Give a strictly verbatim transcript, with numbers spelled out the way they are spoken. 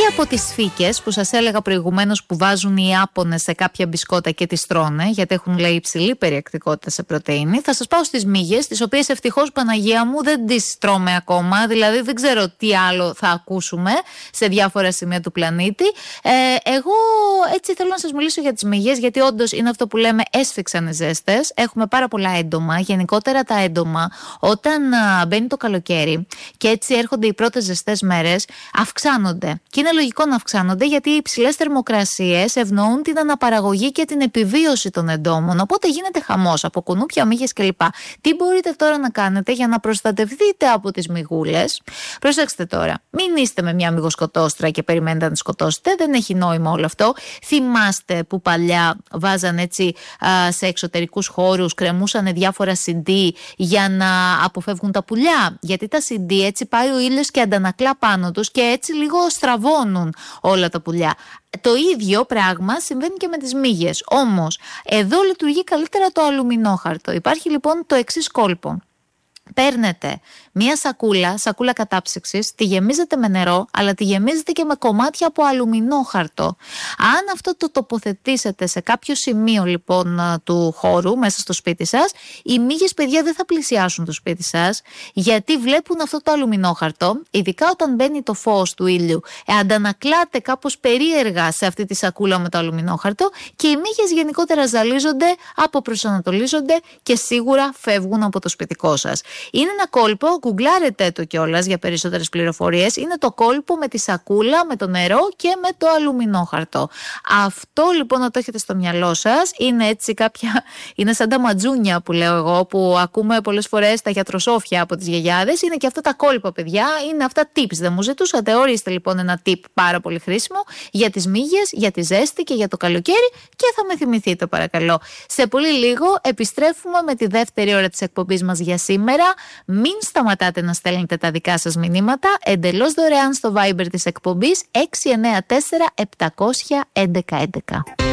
Και από τις φύκες που σας έλεγα προηγουμένως που βάζουν οι Ιάπωνες σε κάποια μπισκότα και τις τρώνε, γιατί έχουν λέει υψηλή περιεκτικότητα σε πρωτεΐνη, θα σας πάω στις μύγες, τις οποίες ευτυχώς Παναγία μου δεν τις τρώμε ακόμα, δηλαδή δεν ξέρω τι άλλο θα ακούσουμε σε διάφορα σημεία του πλανήτη. Ε, εγώ έτσι θέλω να σας μιλήσω για τις μύγες, γιατί όντως είναι αυτό που λέμε έσφιξαν ζέστες. Έχουμε πάρα πολλά έντομα. Γενικότερα τα έντομα, όταν α, μπαίνει το καλοκαίρι και έτσι έρχονται οι πρώτες ζεστές μέρες, αυξάνονται. Και είναι λογικό να αυξάνονται, γιατί οι υψηλές θερμοκρασίες ευνοούν την αναπαραγωγή και την επιβίωση των εντόμων. Οπότε γίνεται χαμός από κουνούπια, μύγες κλπ. Τι μπορείτε τώρα να κάνετε για να προστατευτείτε από τις μυγούλες? Προσέξτε τώρα, μην είστε με μια μυγοσκοτόστρα και περιμένετε να τη σκοτώσετε, δεν έχει νόημα όλο αυτό. Θυμάστε που παλιά βάζαν έτσι α, σε εξωτερικούς χώρους, κρεμούσαν διάφορα σι ντι για να αποφεύγουν τα πουλιά? Γιατί τα σι ντι έτσι πάει ο ήλιος και αντανακλά πάνω τους και έτσι λίγο στραβώνουν όλα τα πουλιά. Το ίδιο πράγμα συμβαίνει και με τις μύγες. Όμως, εδώ λειτουργεί καλύτερα το αλουμινόχαρτο. Υπάρχει λοιπόν το εξής κόλπο. Παίρνετε μία σακούλα, σακούλα κατάψυξης, τη γεμίζετε με νερό, αλλά τη γεμίζετε και με κομμάτια από αλουμινόχαρτο. Αν αυτό το τοποθετήσετε σε κάποιο σημείο λοιπόν του χώρου, μέσα στο σπίτι σας, οι μύγες, παιδιά, δεν θα πλησιάσουν το σπίτι σας, γιατί βλέπουν αυτό το αλουμινόχαρτο, ειδικά όταν μπαίνει το φως του ήλιου, ε, αντανακλάται κάπως περίεργα σε αυτή τη σακούλα με το αλουμινόχαρτο και οι μύγες γενικότερα ζαλίζονται, αποπροσανατολίζονται και σίγουρα φεύγουν από το σπιτικό σας. Είναι ένα κόλπο, γκουγκλάρετε το κιόλας για περισσότερες πληροφορίες. Είναι το κόλπο με τη σακούλα, με το νερό και με το αλουμινόχαρτο. Αυτό λοιπόν να το έχετε στο μυαλό σας. Είναι έτσι κάποια. Είναι σαν τα ματζούνια που λέω εγώ, που ακούμε πολλές φορές τα γιατροσόφια από τις γιαγιάδες. Είναι και αυτά τα κόλπα, παιδιά. Είναι αυτά tips. Δεν μου ζητούσατε? Ορίστε λοιπόν ένα tip πάρα πολύ χρήσιμο για τις μύγες, για τη ζέστη και για το καλοκαίρι και θα με θυμηθείτε, παρακαλώ. Σε πολύ λίγο επιστρέφουμε με τη δεύτερη ώρα της εκπομπής μας για σήμερα. Μην σταματάτε να στέλνετε τα δικά σας μηνύματα εντελώς δωρεάν στο Viber της εκπομπής έξι εννιά τέσσερα επτά ένα ένα έντεκα έντεκα.